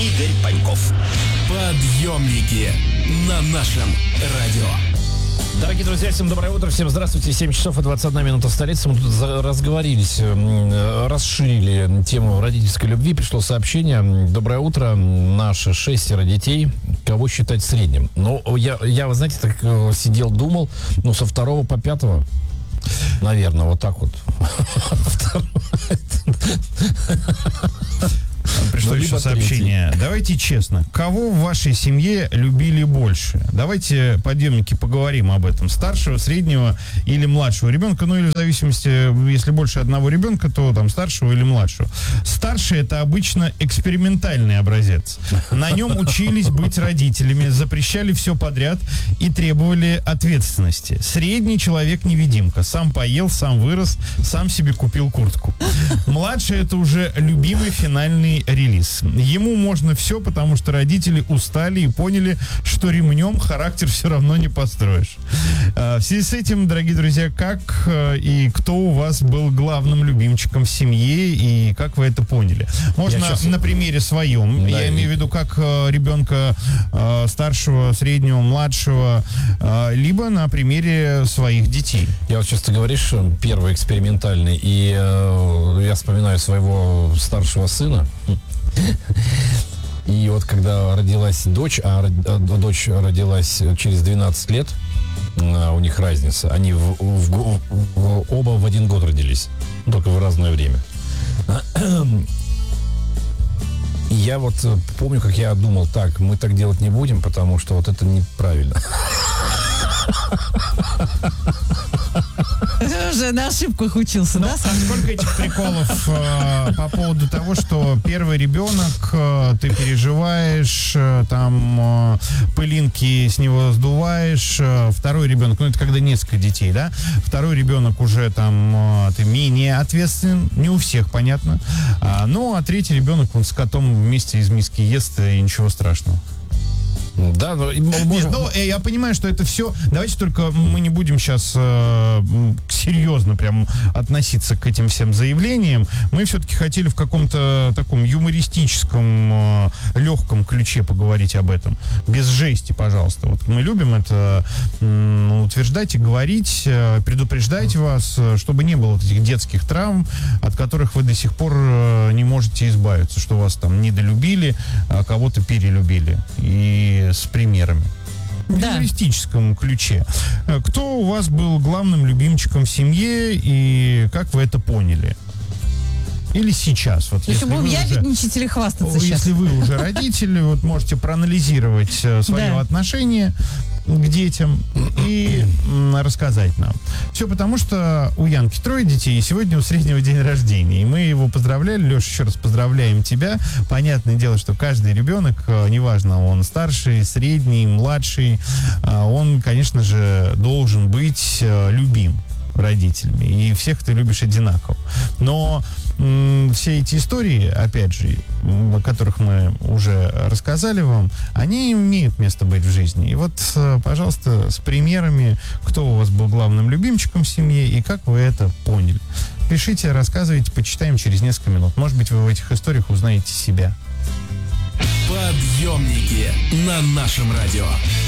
Игорь Паньков. Подъемники на нашем радио. Дорогие друзья, всем доброе утро, всем здравствуйте. 7 часов и 21 минута в столице. Мы тут разговорились, расширили тему родительской любви. Пришло сообщение. Доброе утро. Наши 6 детей. Кого считать средним? Ну, я, вы знаете, так сидел, думал. Ну, со 2 по 5, наверное, вот так вот. Пришло еще сообщение. 3. Давайте честно, кого в вашей семье любили больше? Давайте, подъемники, поговорим об этом. Старшего, среднего или младшего ребенка? Ну или в зависимости, если больше одного ребенка, то там старшего или младшего. Старший — это обычно экспериментальный образец. На нем учились быть родителями, запрещали все подряд и требовали ответственности. Средний человек-невидимка. Сам поел, сам вырос, сам себе купил куртку. Младший — это уже любимый финальный релиз. Ему можно все, потому что родители устали и поняли, что ремнем характер все равно не построишь. В связи с этим, дорогие друзья, как и кто у вас был главным любимчиком в семье и как вы это поняли? Можно на примере своем, я имею в виду как ребенка старшего, среднего, младшего, либо на примере своих детей. Я вот сейчас ты говоришь, первый экспериментальный, и я вспоминаю своего старшего сына. И вот когда родилась дочь, дочь родилась через 12 лет, у них разница, они оба в один год родились, только в разное время. И я вот помню, как я думал, так, мы так делать не будем, потому что вот это неправильно. Уже на ошибках учился, да? А сколько этих приколов по поводу того, что первый ребенок, ты переживаешь, там пылинки с него сдуваешь, второй ребенок, ну это когда несколько детей, да? Второй ребенок уже там ты менее ответственен, не у всех, понятно. Ну, а третий ребенок, он с котом вместе из миски ест, и ничего страшного. Да, но я понимаю, что это все. Давайте только мы не будем сейчас серьезно прям относиться к этим всем заявлениям. Мы все-таки хотели в каком-то таком юмористическом, легком ключе поговорить об этом. Без жести, пожалуйста. Вот мы любим это утверждать и говорить, предупреждать вас, чтобы не было вот этих детских травм, от которых вы до сих пор не можете избавиться, что вас там недолюбили, а кого-то перелюбили. И с примерами. В юмористическом ключе. Кто у вас был главным любимчиком в семье и как вы это поняли? Или сейчас? Вот, если будем ябедничать или хвастаться сейчас? Если вы уже родители, вот можете проанализировать свое отношение к детям и рассказать нам. Все потому, что у Янки 3 детей, и сегодня у среднего день рождения. И мы его поздравляли. Леша, еще раз поздравляем тебя. Понятное дело, что каждый ребенок, неважно, он старший, средний, младший, он, конечно же, должен быть любим родителями. И всех ты любишь одинаково. Но все эти истории, опять же, о которых мы уже рассказали вам, они имеют место быть в жизни. И вот, пожалуйста, с примерами, кто у вас был главным любимчиком в семье и как вы это поняли. Пишите, рассказывайте, почитаем через несколько минут. Может быть, вы в этих историях узнаете себя. Подъемники на нашем радио.